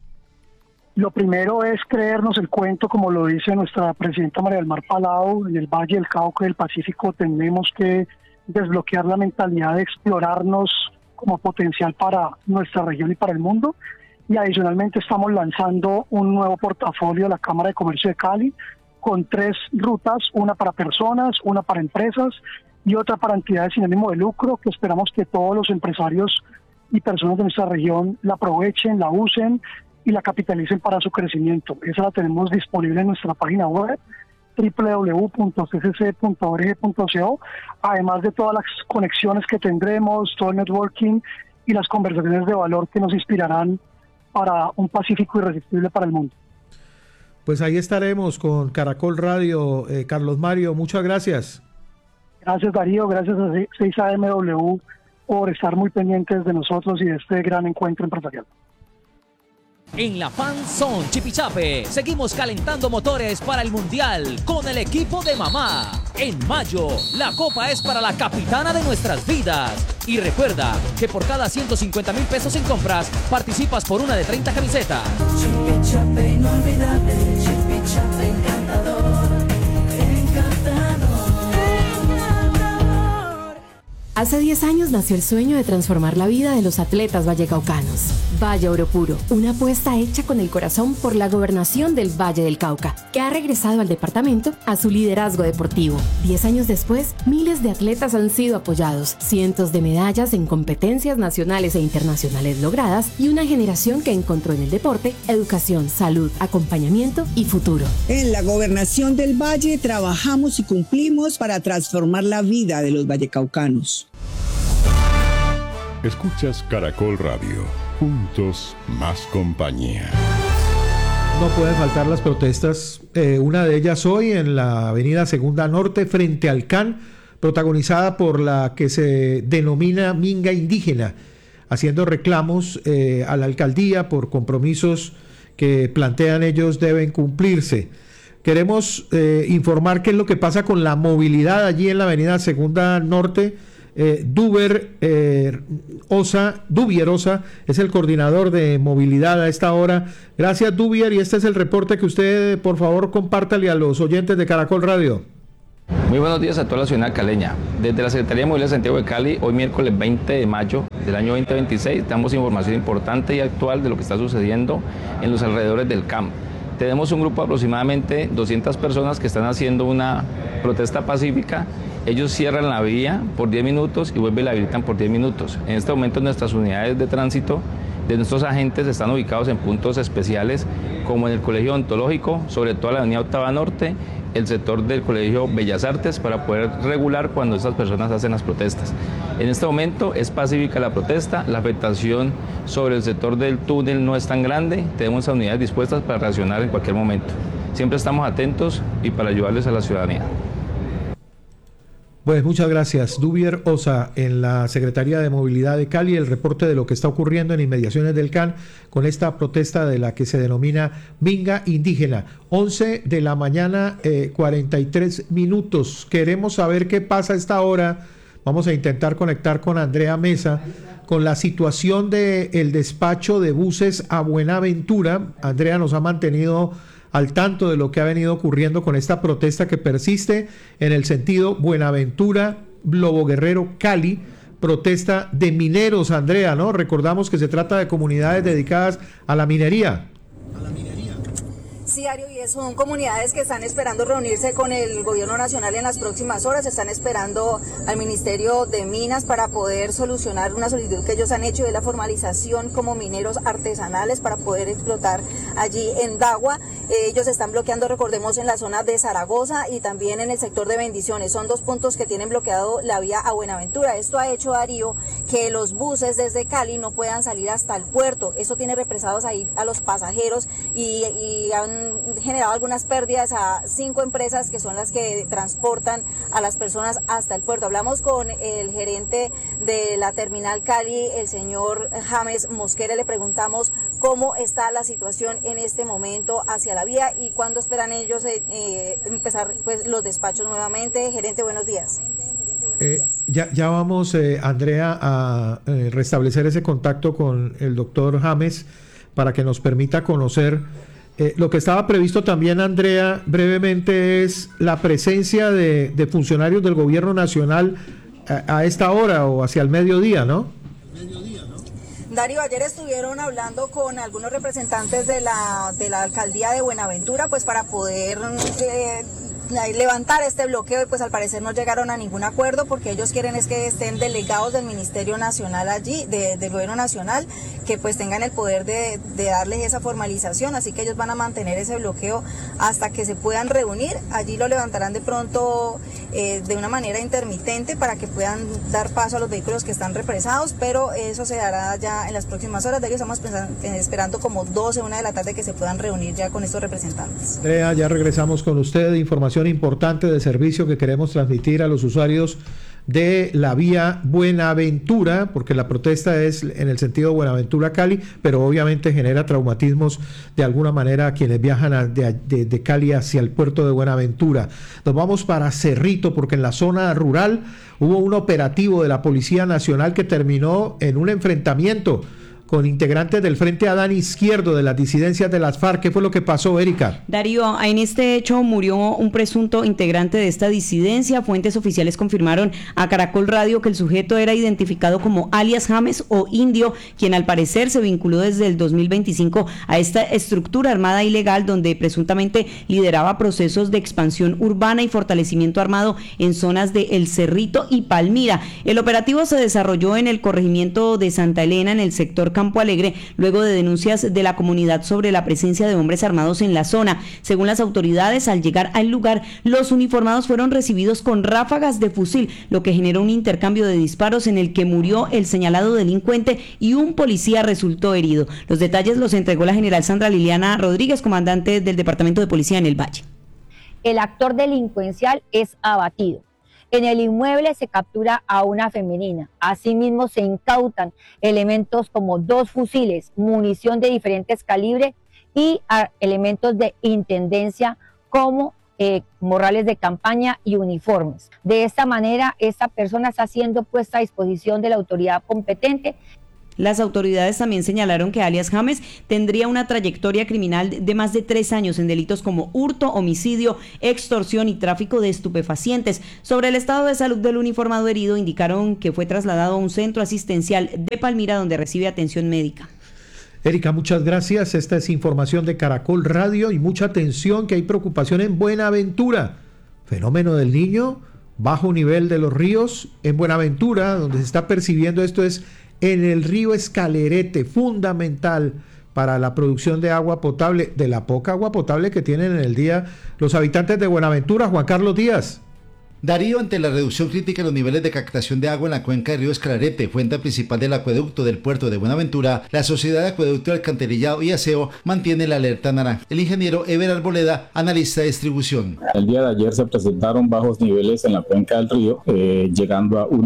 Lo primero es creernos el cuento, como lo dice nuestra presidenta María del Mar Palau. En el Valle del Cauca y del Pacífico tenemos que desbloquear la mentalidad de explorarnos como potencial para nuestra región y para el mundo. Y adicionalmente estamos lanzando un nuevo portafolio de la Cámara de Comercio de Cali con 3 rutas, una para personas, una para empresas y otra para entidades sin ánimo de lucro, que esperamos que todos los empresarios y personas de nuestra región la aprovechen, la usen y la capitalicen para su crecimiento. Esa la tenemos disponible en nuestra página web www.ccc.org.co, además de todas las conexiones que tendremos, todo el networking y las conversaciones de valor que nos inspirarán para un Pacífico irresistible para el mundo. Pues ahí estaremos con Caracol Radio. Carlos Mario, muchas gracias. Gracias, Darío, gracias a 6AMW por estar muy pendientes de nosotros y de este gran encuentro empresarial. En la Fan Zone Chipichape seguimos calentando motores para el Mundial con el equipo de mamá. En mayo, la copa es para la capitana de nuestras vidas. Y recuerda que por cada 150,000 pesos en compras, participas por una de 30 camisetas. Chipichape inolvidable, Chipichape encantador, encantador. Hace 10 años nació el sueño de transformar la vida de los atletas vallecaucanos. Valle Oro Puro, una apuesta hecha con el corazón por la gobernación del Valle del Cauca, que ha regresado al departamento a su liderazgo deportivo. 10 años después, miles de atletas han sido apoyados, cientos de medallas en competencias nacionales e internacionales logradas y una generación que encontró en el deporte educación, salud, acompañamiento y futuro. En la gobernación del Valle trabajamos y cumplimos para transformar la vida de los vallecaucanos. Escuchas Caracol Radio. Juntos, más compañía. No pueden faltar las protestas. Una de ellas hoy en la avenida Segunda Norte frente al CAN, protagonizada por la que se denomina Minga Indígena, haciendo reclamos a la alcaldía por compromisos que plantean ellos deben cumplirse. Queremos informar qué es lo que pasa con la movilidad allí en la avenida Segunda Norte. Dubier Osa es el coordinador de movilidad a esta hora. Gracias, Dubier, y este es el reporte que usted, por favor, compártale a los oyentes de Caracol Radio. Muy buenos días a toda la ciudad caleña. Desde la Secretaría de Movilidad de Santiago de Cali, hoy miércoles 20 de mayo del año 2026, damos información importante y actual de lo que está sucediendo en los alrededores del CAM. Tenemos un grupo de aproximadamente 200 personas que están haciendo una protesta pacífica. Ellos cierran la vía por 10 minutos y vuelven y la habilitan por 10 minutos. En este momento nuestras unidades de tránsito de nuestros agentes están ubicados en puntos especiales como en el Colegio Odontológico, sobre todo en la avenida Octava Norte, el sector del Colegio Bellas Artes, para poder regular cuando estas personas hacen las protestas. En este momento es pacífica la protesta, la afectación sobre el sector del túnel no es tan grande, tenemos unidades dispuestas para reaccionar en cualquier momento. Siempre estamos atentos y para ayudarles a la ciudadanía. Pues muchas gracias, Dubier Osa, en la Secretaría de Movilidad de Cali, el reporte de lo que está ocurriendo en inmediaciones del CAN con esta protesta de la que se denomina Minga Indígena. 11 de la mañana, 43 minutos. Queremos saber qué pasa a esta hora. Vamos a intentar conectar con Andrea Mesa con la situación del despacho de buses a Buenaventura. Andrea nos ha mantenido al tanto de lo que ha venido ocurriendo con esta protesta que persiste en el sentido Buenaventura, Lobo Guerrero, Cali, protesta de mineros, Andrea, ¿no? Recordamos que se trata de comunidades dedicadas a la minería. Sí, Ario, y son comunidades que están esperando reunirse con el gobierno nacional en las próximas horas, están esperando al Ministerio de Minas para poder solucionar una solicitud que ellos han hecho de la formalización como mineros artesanales para poder explotar allí en Dagua. Ellos están bloqueando, recordemos, en la zona de Zaragoza y también en el sector de Bendiciones. Son dos puntos que tienen bloqueado la vía a Buenaventura. Esto ha hecho, Darío, que los buses desde Cali no puedan salir hasta el puerto. Eso tiene represados ahí a los pasajeros y han generado algunas pérdidas a 5 empresas que son las que transportan a las personas hasta el puerto. Hablamos con el gerente de la terminal Cali, el señor James Mosquera, le preguntamos cómo está la situación en este momento hacia la vía y cuándo esperan ellos empezar pues los despachos nuevamente. Gerente, buenos días. Ya vamos, Andrea, a restablecer ese contacto con el doctor James para que nos permita conocer. Lo que estaba previsto también, Andrea, brevemente, es la presencia de funcionarios del gobierno nacional a esta hora o hacia el mediodía, ¿no? Darío, ayer estuvieron hablando con algunos representantes de la alcaldía de Buenaventura, pues para poder levantar este bloqueo y pues al parecer no llegaron a ningún acuerdo porque ellos quieren es que estén delegados del Ministerio Nacional allí, del Gobierno Nacional, que pues tengan el poder de darles esa formalización, así que ellos van a mantener ese bloqueo hasta que se puedan reunir. Allí lo levantarán de pronto de una manera intermitente para que puedan dar paso a los vehículos que están represados, pero eso se dará ya en las próximas horas. De ellos estamos esperando como 12, 1 de la tarde que se puedan reunir ya con estos representantes. Andrea, ya regresamos con usted, información importante de servicio que queremos transmitir a los usuarios de la vía Buenaventura, porque la protesta es en el sentido Buenaventura-Cali, pero obviamente genera traumatismos de alguna manera a quienes viajan de Cali hacia el puerto de Buenaventura. Nos vamos para Cerrito, porque en la zona rural hubo un operativo de la Policía Nacional que terminó en un enfrentamiento con integrantes del Frente Adán Izquierdo de las disidencias de las FARC. ¿Qué fue lo que pasó, Erika? Darío, en este hecho murió un presunto integrante de esta disidencia. Fuentes oficiales confirmaron a Caracol Radio que el sujeto era identificado como alias James o Indio, quien al parecer se vinculó desde el 2025 a esta estructura armada ilegal donde presuntamente lideraba procesos de expansión urbana y fortalecimiento armado en zonas de El Cerrito y Palmira. El operativo se desarrolló en el corregimiento de Santa Elena, en el sector Campo Alegre, luego de denuncias de la comunidad sobre la presencia de hombres armados en la zona. Según las autoridades, al llegar al lugar, los uniformados fueron recibidos con ráfagas de fusil, lo que generó un intercambio de disparos en el que murió el señalado delincuente y un policía resultó herido. Los detalles los entregó la general Sandra Liliana Rodríguez, comandante del Departamento de Policía en el Valle. El actor delincuencial es abatido. En el inmueble se captura a una femenina. Asimismo, se incautan elementos como 2 fusiles, munición de diferentes calibres y elementos de intendencia como morrales de campaña y uniformes. De esta manera, esta persona está siendo puesta a disposición de la autoridad competente. Las autoridades también señalaron que alias James tendría una trayectoria criminal de más de 3 años en delitos como hurto, homicidio, extorsión y tráfico de estupefacientes. Sobre el estado de salud del uniformado herido, indicaron que fue trasladado a un centro asistencial de Palmira donde recibe atención médica. Erika, muchas gracias. Esta es información de Caracol Radio y mucha atención que hay preocupación en Buenaventura. Fenómeno del Niño, bajo nivel de los ríos en Buenaventura, donde se está percibiendo esto es en el río Escalerete, fundamental para la producción de agua potable, de la poca agua potable que tienen en el día los habitantes de Buenaventura. Juan Carlos Díaz. Darío, ante la reducción crítica en los niveles de captación de agua en la cuenca del río Escalerete, fuente principal del acueducto del puerto de Buenaventura, la Sociedad de Acueducto, Alcantarillado y Aseo mantiene la alerta naranja. El ingeniero Ever Arboleda, analista de distribución. El día de ayer se presentaron bajos niveles en la cuenca del río, llegando a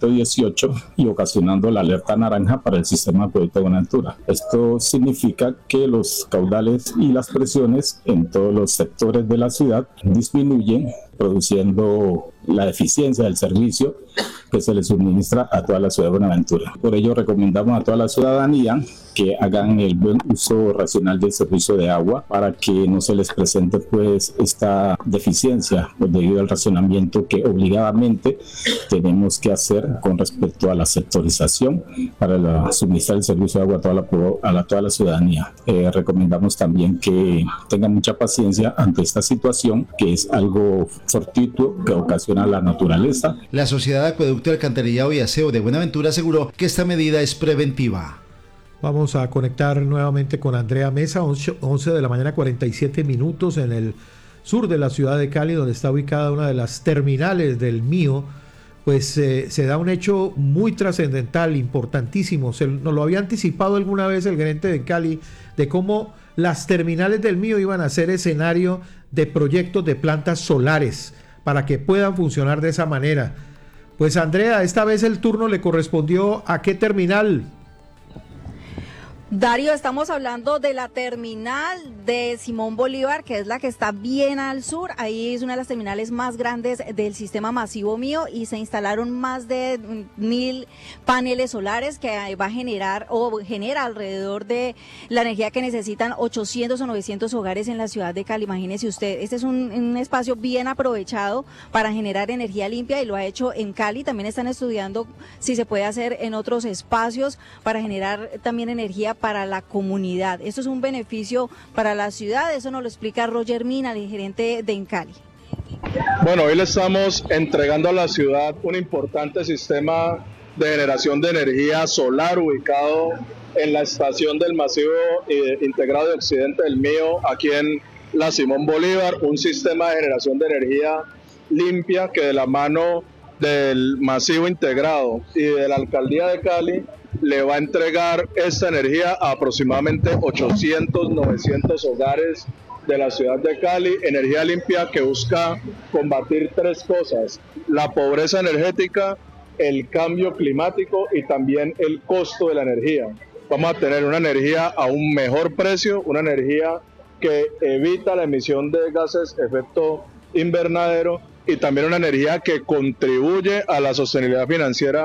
1.18 y ocasionando la alerta naranja para el sistema de acueducto de Buenaventura. Esto significa que los caudales y las presiones en todos los sectores de la ciudad disminuyen, produciendo la eficiencia del servicio que se le suministra a toda la ciudad de Buenaventura. Por ello recomendamos a toda la ciudadanía que hagan el buen uso racional del servicio de agua para que no se les presente pues esta deficiencia debido al racionamiento que obligadamente tenemos que hacer con respecto a la sectorización para suministrar el servicio de agua a toda la ciudadanía. Recomendamos también que tengan mucha paciencia ante esta situación que es algo fortuito que ocasiona la naturaleza. La Sociedad de Acueducto, Alcantarillado y Aseo de Buenaventura aseguró que esta medida es preventiva. Vamos a conectar nuevamente con Andrea Mesa, 11 de la mañana 47 minutos en el sur de la ciudad de Cali, donde está ubicada una de las terminales del Mío. Pues se da un hecho muy trascendental, importantísimo. Nos lo había anticipado alguna vez el gerente de Cali, de cómo las terminales del Mío iban a ser escenario de proyectos de plantas solares para que puedan funcionar de esa manera. Pues Andrea, esta vez el turno le correspondió ¿a qué terminal? Darío, estamos hablando de la terminal de Simón Bolívar, que es la que está bien al sur. Ahí es una de las terminales más grandes del sistema masivo Mío y se instalaron más de 1.000 paneles solares que va a generar o genera alrededor de la energía que necesitan 800 o 900 hogares en la ciudad de Cali. Imagínese usted, este es un espacio bien aprovechado para generar energía limpia y lo ha hecho en Cali. También están estudiando si se puede hacer en otros espacios para generar también energía para la comunidad. Esto es un beneficio para la ciudad, eso nos lo explica Roger Mina, el gerente de Encali. Bueno, hoy le estamos entregando a la ciudad un importante sistema de generación de energía solar ubicado en la estación del masivo integrado de Occidente del Mío, aquí en la Simón Bolívar, un sistema de generación de energía limpia que de la mano del masivo integrado y de la alcaldía de Cali le va a entregar esta energía a aproximadamente 800, 900 hogares de la ciudad de Cali, energía limpia que busca combatir 3 cosas: la pobreza energética, el cambio climático y también el costo de la energía. Vamos a tener una energía a un mejor precio, una energía que evita la emisión de gases efecto invernadero y también una energía que contribuye a la sostenibilidad financiera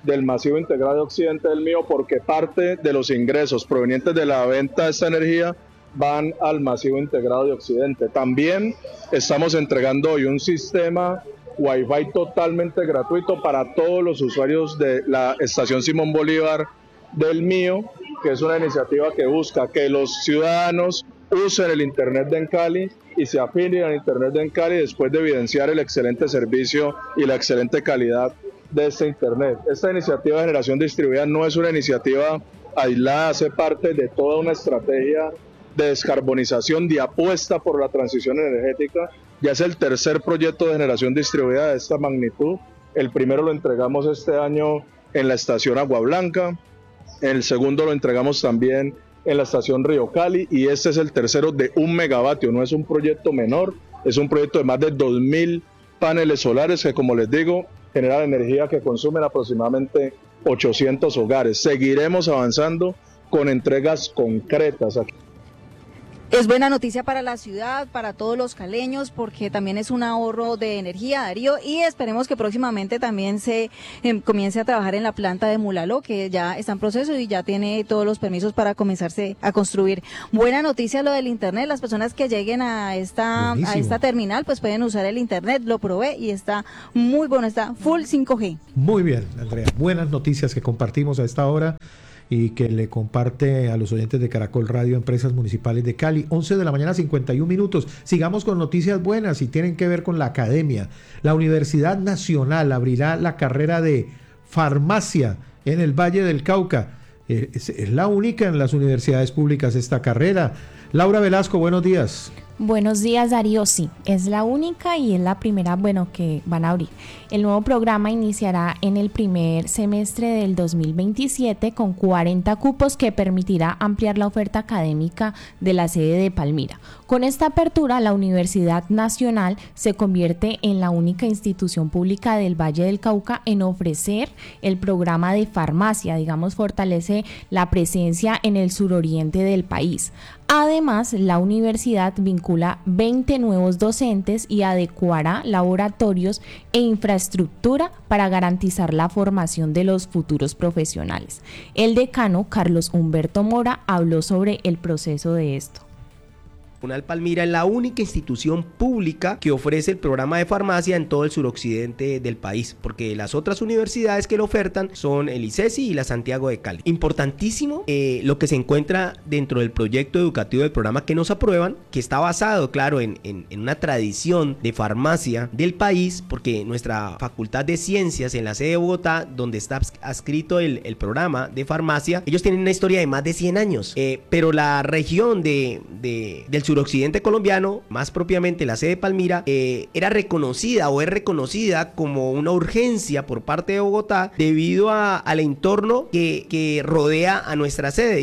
del masivo integrado de Occidente del Mío, porque parte de los ingresos provenientes de la venta de esta energía van al masivo integrado de Occidente. También estamos entregando hoy un sistema Wi-Fi totalmente gratuito para todos los usuarios de la estación Simón Bolívar del Mío, que es una iniciativa que busca que los ciudadanos usen el Internet de Encali y se afilien al Internet de Encali después de evidenciar el excelente servicio y la excelente calidad de este Internet. Esta iniciativa de generación distribuida no es una iniciativa aislada, hace parte de toda una estrategia de descarbonización, de apuesta por la transición energética. Ya es el tercer proyecto de generación distribuida de esta magnitud. El primero lo entregamos este año en la estación Agua Blanca, el segundo lo entregamos también en la estación Río Cali y este es el tercero de 1 megavatio. No es un proyecto menor, es un proyecto de más de 2.000 paneles solares que, como les digo, generan energía que consumen aproximadamente 800 hogares. Seguiremos avanzando con entregas concretas aquí. Es buena noticia para la ciudad, para todos los caleños, porque también es un ahorro de energía, Darío, y esperemos que próximamente también se comience a trabajar en la planta de Mulaló, que ya está en proceso y ya tiene todos los permisos para comenzarse a construir. Buena noticia lo del Internet, las personas que lleguen a esta terminal pues pueden usar el Internet, lo probé y está muy bueno, está full 5G. Muy bien, Andrea, buenas noticias que compartimos a esta hora y que le comparte a los oyentes de Caracol Radio Empresas Municipales de Cali. 11 de la mañana, 51 minutos. Sigamos con noticias buenas y tienen que ver con la academia. La Universidad Nacional abrirá la carrera de farmacia en el Valle del Cauca. Es la única en las universidades públicas esta carrera. Laura Velasco, buenos días. Buenos días, Darío. Sí, es la única y es la primera, que van a abrir. El nuevo programa iniciará en el primer semestre del 2027 con 40 cupos que permitirá ampliar la oferta académica de la sede de Palmira. Con esta apertura, la Universidad Nacional se convierte en la única institución pública del Valle del Cauca en ofrecer el programa de farmacia, fortalece la presencia en el suroriente del país. Además, la universidad vincula 20 nuevos docentes y adecuará laboratorios e infraestructura para garantizar la formación de los futuros profesionales. El decano, Carlos Humberto Mora, habló sobre el proceso de esto. Palmira es la única institución pública que ofrece el programa de farmacia en todo el suroccidente del país, porque las otras universidades que lo ofertan son el ICESI y la Santiago de Cali. Importantísimo lo que se encuentra dentro del proyecto educativo del programa que nos aprueban, que está basado, claro, en una tradición de farmacia del país, porque nuestra Facultad de Ciencias en la sede de Bogotá, donde está adscrito el programa de farmacia, ellos tienen una historia de más de 100 años, pero la región del suroccidente colombiano, más propiamente la sede de Palmira, era reconocida o es reconocida como una urgencia por parte de Bogotá debido al entorno que rodea a nuestra sede.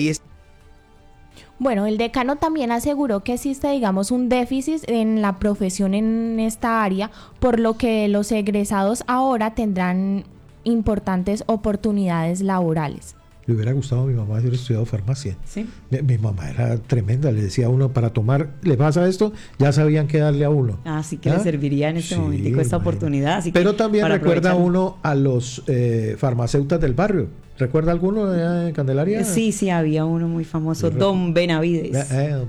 Bueno, el decano también aseguró que existe, un déficit en la profesión en esta área, por lo que los egresados ahora tendrán importantes oportunidades laborales. Le hubiera gustado a mi mamá haber estudiado farmacia. ¿Sí? Mi mamá era tremenda, le decía a uno para tomar, le pasa esto, ya sabían qué darle a uno. Así que le serviría en este momentico esta oportunidad. Así pero que también recuerda uno a los farmacéutas del barrio. ¿Recuerda alguno de Candelaria? Sí, había uno muy famoso, Don Benavides.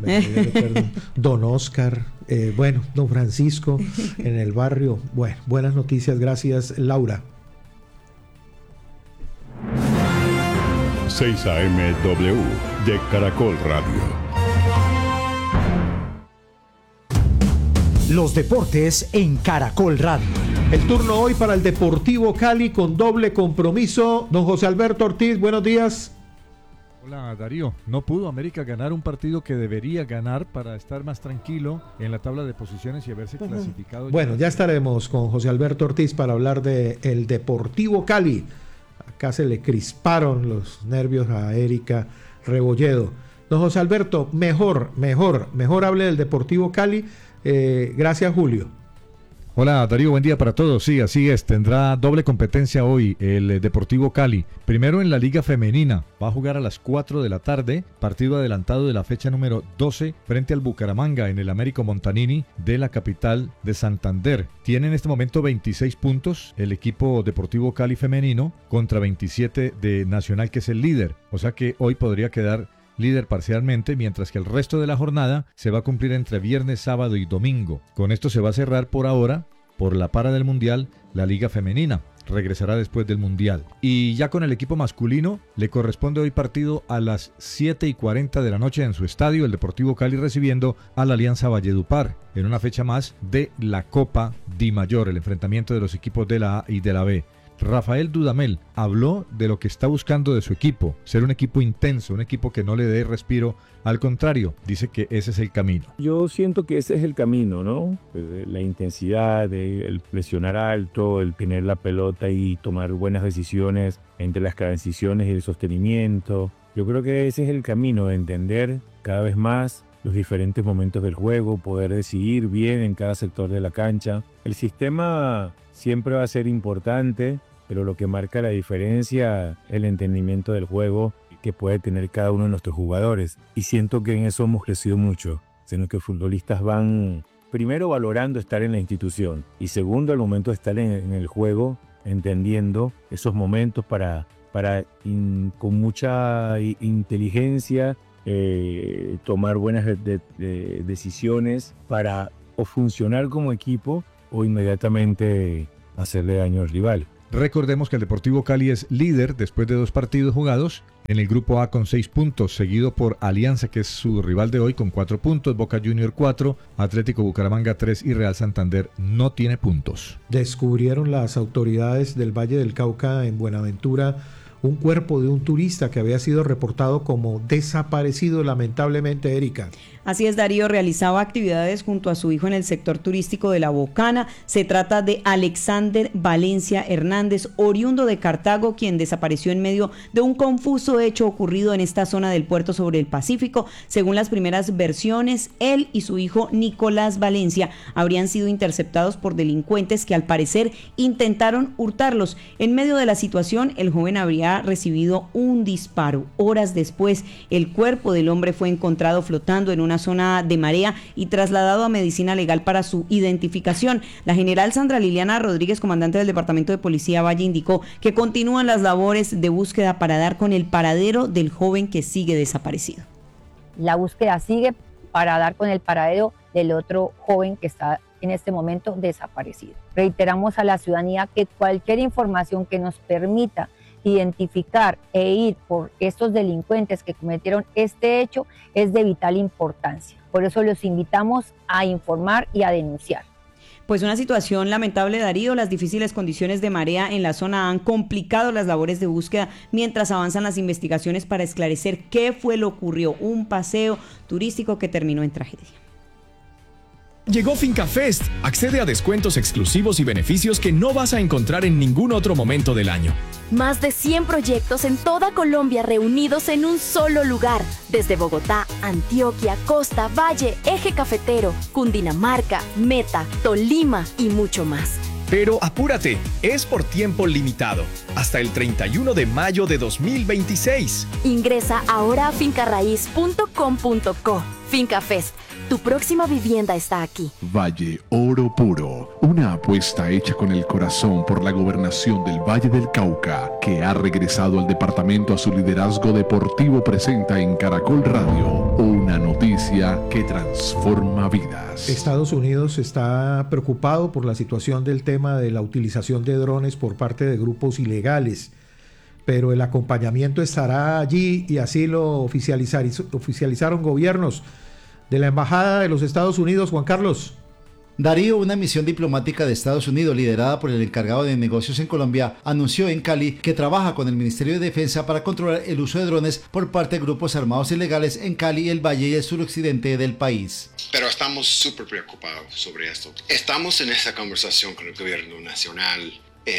Don Oscar, Don Francisco en el barrio. Bueno, buenas noticias, gracias, Laura. 6 AM/W de Caracol Radio. Los deportes en Caracol Radio. El turno hoy para el Deportivo Cali con doble compromiso. Don José Alberto Ortiz, buenos días. Hola Darío, no pudo América ganar un partido que debería ganar para estar más tranquilo en la tabla de posiciones y haberse clasificado. Bueno, ya estaremos con José Alberto Ortiz para hablar de el Deportivo Cali. Acá se le crisparon los nervios a Erika Rebolledo. Don José Alberto, mejor hable del Deportivo Cali. Gracias, Julio. Hola Darío, buen día para todos. Sí, así es, tendrá doble competencia hoy el Deportivo Cali. Primero en la Liga Femenina, va a jugar a las 4 de la tarde, partido adelantado de la fecha número 12 frente al Bucaramanga en el Américo Montanini de la capital de Santander. Tiene en este momento 26 puntos el equipo Deportivo Cali femenino contra 27 de Nacional, que es el líder. O sea que hoy podría quedar líder parcialmente, mientras que el resto de la jornada se va a cumplir entre viernes, sábado y domingo. Con esto se va a cerrar por ahora, por la para del Mundial, la Liga Femenina. Regresará después del Mundial. Y ya con el equipo masculino, le corresponde hoy partido a las 7:40 de la noche en su estadio, el Deportivo Cali recibiendo a la Alianza Valledupar, en una fecha más de la Copa Di Mayor, el enfrentamiento de los equipos de la A y de la B. Rafael Dudamel habló de lo que está buscando de su equipo, ser un equipo intenso, un equipo que no le dé respiro, al contrario, dice que ese es el camino. Yo siento que ese es el camino, ¿no? La intensidad, el presionar alto, el tener la pelota y tomar buenas decisiones entre las transiciones y el sostenimiento. Yo creo que ese es el camino, de entender cada vez más los diferentes momentos del juego, poder decidir bien en cada sector de la cancha. El sistema siempre va a ser importante, pero lo que marca la diferencia es el entendimiento del juego que puede tener cada uno de nuestros jugadores. Y siento que en eso hemos crecido mucho, sino que futbolistas van primero valorando estar en la institución y segundo al momento de estar en el juego, entendiendo esos momentos para con mucha inteligencia tomar buenas decisiones para o funcionar como equipo o inmediatamente hacerle daño al rival. Recordemos que el Deportivo Cali es líder después de 2 partidos jugados en el grupo A con 6 puntos, seguido por Alianza, que es su rival de hoy, con 4 puntos, Boca Junior 4, Atlético Bucaramanga 3 y Real Santander no tiene puntos. Descubrieron las autoridades del Valle del Cauca en Buenaventura un cuerpo de un turista que había sido reportado como desaparecido, lamentablemente, Erika. Así es, Darío, realizaba actividades junto a su hijo en el sector turístico de La Bocana. Se trata de Alexander Valencia Hernández, oriundo de Cartago, quien desapareció en medio de un confuso hecho ocurrido en esta zona del puerto sobre el Pacífico. Según las primeras versiones, él y su hijo Nicolás Valencia habrían sido interceptados por delincuentes que al parecer intentaron hurtarlos. En medio de la situación, el joven habría recibido un disparo. Horas después, el cuerpo del hombre fue encontrado flotando en una zona de marea y trasladado a medicina legal para su identificación. La general Sandra Liliana Rodríguez, comandante del Departamento de Policía Valle, indicó que continúan las labores de búsqueda para dar con el paradero del joven que sigue desaparecido. La búsqueda sigue para dar con el paradero del otro joven que está en este momento desaparecido. Reiteramos a la ciudadanía que cualquier información que nos permita identificar e ir por estos delincuentes que cometieron este hecho es de vital importancia. Por eso los invitamos a informar y a denunciar. Pues una situación lamentable, Darío. Las difíciles condiciones de marea en la zona han complicado las labores de búsqueda mientras avanzan las investigaciones para esclarecer qué fue lo que ocurrió. Un paseo turístico que terminó en tragedia. Llegó FincaFest. Accede a descuentos exclusivos y beneficios que no vas a encontrar en ningún otro momento del año. Más de 100 proyectos en toda Colombia reunidos en un solo lugar. Desde Bogotá, Antioquia, Costa, Valle, Eje Cafetero, Cundinamarca, Meta, Tolima y mucho más. Pero apúrate, es por tiempo limitado, hasta el 31 de mayo de 2026. Ingresa ahora a fincarraiz.com.co. FincaFest. Tu próxima vivienda está aquí. Valle Oro Puro, una apuesta hecha con el corazón por la gobernación del Valle del Cauca, que ha regresado al departamento a su liderazgo deportivo, presenta en Caracol Radio una noticia que transforma vidas. Estados Unidos está preocupado por la situación del tema de la utilización de drones por parte de grupos ilegales, pero el acompañamiento estará allí y así lo oficializaron gobiernos de la Embajada de los Estados Unidos. Juan Carlos. Darío, una misión diplomática de Estados Unidos liderada por el encargado de negocios en Colombia anunció en Cali que trabaja con el Ministerio de Defensa para controlar el uso de drones por parte de grupos armados ilegales en Cali, el Valle y el suroccidente del país. Pero estamos súper preocupados sobre esto. Estamos en esta conversación con el gobierno nacional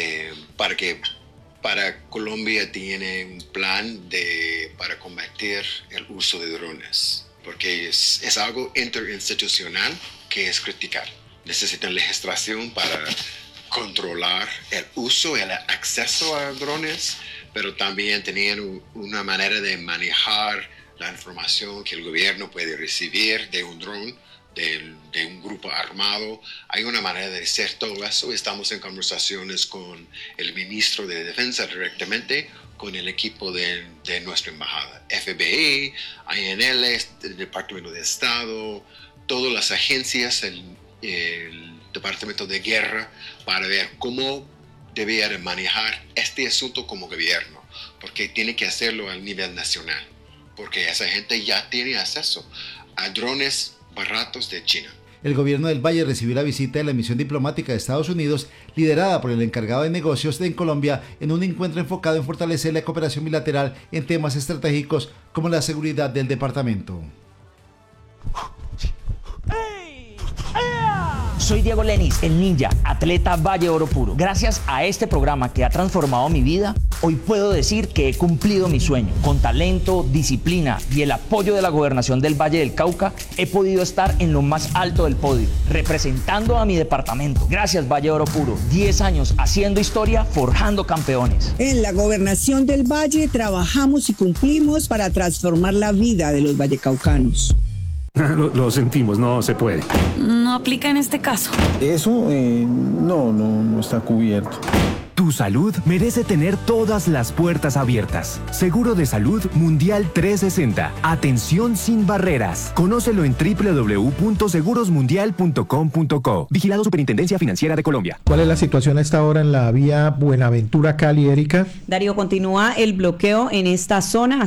para Colombia tiene un plan para combatir el uso de drones, porque es algo interinstitucional que es criticar. necesitan legislación para controlar el uso y el acceso a drones, pero también tenían una manera de manejar la información que el gobierno puede recibir de un dron, de un grupo armado. Hay una manera de hacer todo eso. Estamos en conversaciones con el ministro de Defensa directamente, con el equipo de nuestra embajada, FBI, INL, el Departamento de Estado, todas las agencias, el Departamento de Guerra, para ver cómo debería manejar este asunto como gobierno, porque tiene que hacerlo a nivel nacional, porque esa gente ya tiene acceso a drones baratos de China. El gobierno del Valle recibió la visita de la misión diplomática de Estados Unidos, liderada por el encargado de negocios en Colombia, en un encuentro enfocado en fortalecer la cooperación bilateral en temas estratégicos como la seguridad del departamento. Soy Diego Lenis, el ninja, atleta Valle Oro Puro. Gracias a este programa que ha transformado mi vida, hoy puedo decir que he cumplido mi sueño. Con talento, disciplina y el apoyo de la Gobernación del Valle del Cauca, he podido estar en lo más alto del podio, representando a mi departamento. Gracias, Valle Oro Puro. 10 años haciendo historia, forjando campeones. En la Gobernación del Valle trabajamos y cumplimos para transformar la vida de los vallecaucanos. Lo sentimos, no se puede. No aplica en este caso. Eso no está cubierto. Tu salud merece tener todas las puertas abiertas. Seguro de Salud Mundial 360. Atención sin barreras. Conócelo en www.segurosmundial.com.co. Vigilado Superintendencia Financiera de Colombia. ¿Cuál es la situación a esta hora en la vía Buenaventura-Cali, Erika? Darío, continúa el bloqueo en esta zona.